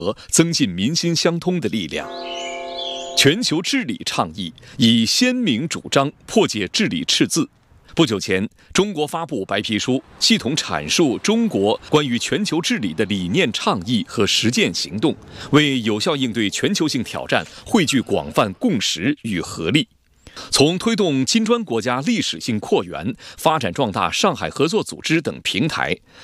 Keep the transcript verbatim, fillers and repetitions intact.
增进民心相通的力量。全球治理倡议以鲜明主张破解治理赤字。不久前，中国发布白皮书，系统阐述中国关于全球治理的理念倡议和实践行动，为有效应对全球性挑战汇聚广泛共识与合力。从推动金砖国家历史性扩员、发展壮大上海合作组织等平台，